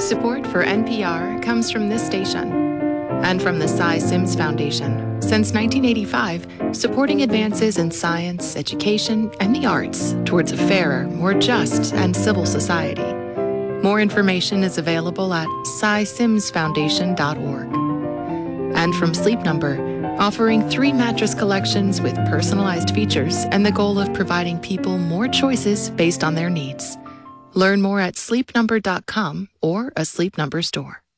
Support for NPR comes from this station and from the Cy Sims Foundation. Since 1985, supporting advances in science, education, and the arts towards a fairer, more just, and civil society. More information is available at cysimsfoundation.org. And from Sleep Number, offering 3 mattress collections with personalized features and the goal of providing people more choices based on their needs. Learn more at sleepnumber.com or a Sleep Number store.